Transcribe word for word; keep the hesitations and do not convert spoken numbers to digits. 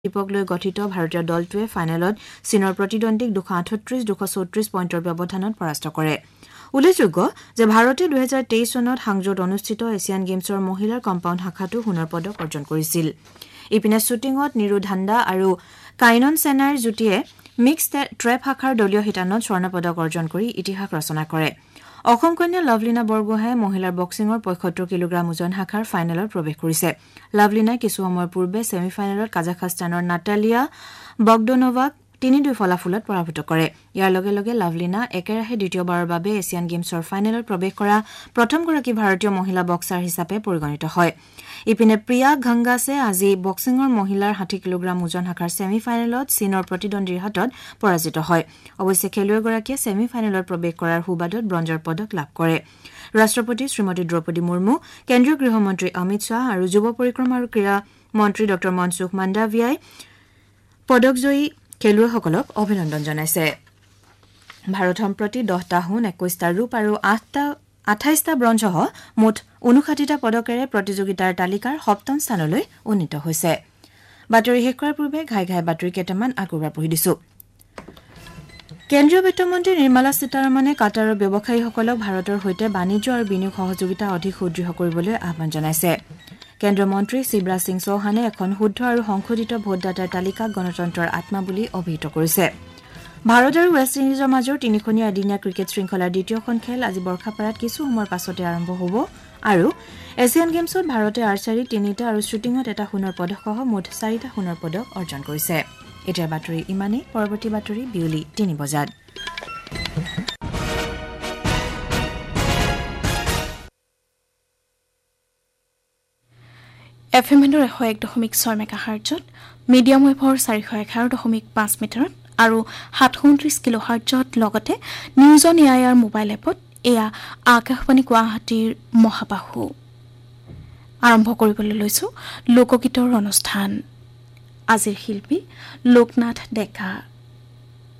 দীপক লৈ গঠিত ভাৰতীয় দলটোৱে ফাইনেলত চীনৰ প্ৰতিদ্বন্দ্বীক দুশ আঠত্ৰিশ দুশ চৌত্ৰিশ পইণ্টৰ ব্যৱধানত পৰাস্ত কৰে উল্লেখযোগ্য যে ভাৰতে দুই হাজাৰ তেইছ চনত হাংজৌত অনুষ্ঠিত এছিয়ান গেমছৰ মহিলাৰ কম্পাউণ্ড শাখাতো সোণৰ পদক অৰ্জন কৰিছিল ইপিনে শ্বুটিঙত নিৰু ধাণ্ডা আৰু কাইনন সেনাইৰ যুটিয়ে মিক্স ট্ৰেপ শাখাৰ দলীয় শিতানত স্বৰ্ণ পদক অৰ্জন কৰি ইতিহাস ৰচনা কৰে অসম কন্যা লাভলীনা বৰগোহাঁই মহিলাৰ বক্সিঙৰ পঁয়সত্তৰ কিলোগ্ৰাম ওজন শাখাৰ ফাইনেলত প্ৰৱেশ কৰিছে লাভলীনাই কিছু সময়ৰ পূৰ্বে ছেমি ফাইনেলত কাজাখস্তানৰ নাটালিয়া বগডনোভাক তিনি দুই ফলাফলত পৰাভূত কৰে ইয়াৰ লগে লগে লাভলীনা একেৰাহে দ্বিতীয়বাৰৰ বাবে এছিয়ান গেমছৰ ফাইনেলত প্ৰৱেশ কৰা প্ৰথমগৰাকী ভাৰতীয় মহিলা বক্সাৰ হিচাপে পৰিগণিত হয় ইপিনে প্ৰিয়া ঘংগাছে আজি বক্সিঙৰ মহিলাৰ ষাঠি কিলোগ্ৰাম ওজন শাখাৰ ছেমি ফাইনেলত চীনৰ প্ৰতিদ্বন্দ্বীৰ হাতত পৰাজিত হয় অৱশ্যে খেলুৱৈগৰাকীয়ে ছেমি ফাইনেলত প্ৰৱেশ কৰাৰ সুবাদত ব্ৰঞ্জৰ পদক লাভ কৰে ৰাষ্ট্ৰপতি শ্ৰীমতী দ্ৰৌপদী মুৰ্মু কেন্দ্ৰীয় গৃহমন্ত্ৰী অমিত শ্বাহ আৰু যুৱ পৰিক্ৰমা আৰু ক্ৰীড়া মন্ত্ৰী ড মনসুখ মাণ্ডাভিয়াই পদকজয়ী খেলুৱৈসকলক অভিনন্দন জনাইছে ভাৰত সম্প্ৰতি দহটা সোণ একৈশটা ৰূপ আৰু আঠটা আঠাইশটা ব্ৰঞ্জসহ মুঠ ঊনষাঠিটা পদকেৰে প্ৰতিযোগিতাৰ তালিকাৰ সপ্তম স্থানলৈ উন্নীত হৈছে বাতৰি শেষ কৰাৰ পূৰ্বে ঘাই ঘাই বাতৰি কেইটামান আগৰবাৰ পঢ়ি দিছো কেন্দ্ৰীয় বিত্তমন্ত্ৰী নিৰ্মলা সীতাৰমণে কাটাৰৰ ব্যৱসায়ীসকলক ভাৰতৰ সৈতে বাণিজ্য আৰু বিনিয়োগ সহযোগিতা অধিক সুদৃঢ় কৰিবলৈ আহ্বান জনাইছে কেন্দ্ৰীয় মন্ত্ৰী শিৱৰাজ সিং চৌহানে এখন শুদ্ধ আৰু সংশোধিত ভোটদাতাৰ তালিকাক গণতন্ত্ৰৰ আত্মা বুলি অভিহিত কৰিছে ভাৰত আৰু ৱেষ্ট ইণ্ডিজৰ মাজৰ তিনিখনীয়া এদিনীয়া ক্ৰিকেট শৃংখলাৰ দ্বিতীয়খন খেল আজি বৰ্ষাপাৰাত কিছু সময়ৰ পাছতে আৰম্ভ হ'ব আৰু এছিয়ান গেমছত ভাৰতে আৰ্চাৰীত তিনিটা আৰু শ্বুটিঙত এটা সোণৰ পদকসহ মুঠ চাৰিটা সোণৰ পদক অৰ্জন কৰিছে এতিয়া বাতৰি ইমানেই পৰৱৰ্তী বাতৰি বিয়লি তিনি বজাত এফ এম এনৰ এশ এক দশমিক ছয় মেগাহাৰ্জত মিডিয়াম ৱেভৰ চাৰিশ এঘাৰ দশমিক পাঁচ মিটাৰত আৰু সাতশ ঊনত্ৰিশ কিলো হাৰ্জত লগতে নিউজ অন এআইআৰ মোবাইল এপত এয়া আকাশবাণী গুৱাহাটীৰ মহাবাহু আৰম্ভ কৰিবলৈ লৈছো লোকগীতৰ অনুষ্ঠান আজিৰ শিল্পী লোকনাথ ডেকা